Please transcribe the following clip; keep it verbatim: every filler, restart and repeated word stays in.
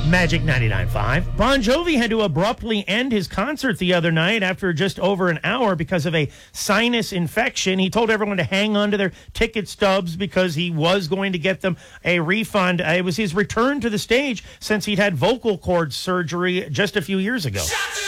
Magic ninety-nine point five. Bon Jovi had to abruptly end his concert the other night after just over an hour because of a sinus infection. He told everyone to hang on to their ticket stubs because he was going to get them a refund. Uh, it was his return to the stage since he'd had vocal cord surgery just a few years ago.